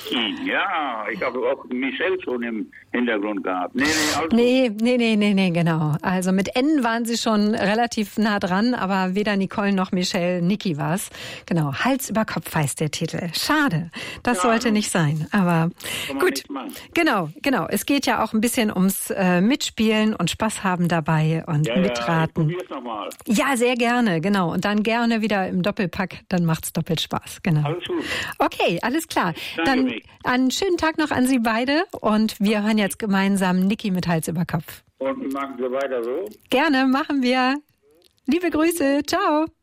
Ja, ich habe auch Michelle schon im Hintergrund gehabt. Nee, genau. Also mit N waren Sie schon relativ nah dran, aber weder Nicole noch Michelle, Niki war's. Genau, Hals über Kopf heißt der Titel. Schade, das sollte nicht sein, aber gut. Genau. Es geht ja auch ein bisschen ums Mitspielen und Spaß haben dabei und mitraten. Ja, ich probier's nochmal. Ja, sehr gerne, genau. Und dann gerne wieder im Doppelpack, dann macht's doppelt Spaß, genau. Alles gut. Okay, alles klar. Danke. Dann einen schönen Tag noch an Sie beide und wir hören jetzt gemeinsam Niki mit Hals über Kopf. Und machen wir weiter so? Gerne, machen wir. Liebe Grüße, ciao.